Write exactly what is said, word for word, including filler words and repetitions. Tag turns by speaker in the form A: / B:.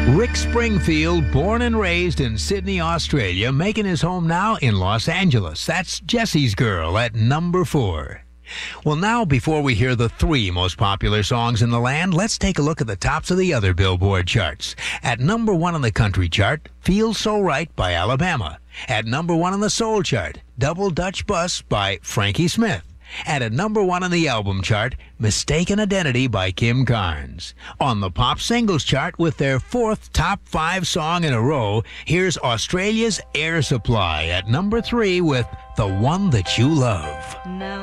A: Rick Springfield, born and raised in Sydney, Australia, making his home now in Los Angeles. That's Jesse's Girl at number four. Well, now, before we hear the three most popular songs in the land, let's take a look at the tops of the other Billboard charts. At number one on the country chart, Feels So Right by Alabama. At number one on the soul chart, Double Dutch Bus by Frankie Smith. And at number one on the album chart, Mistaken Identity by Kim Carnes. On the pop singles chart with their fourth top five song in a row, here's Australia's Air Supply at number three with The One That You Love.
B: Now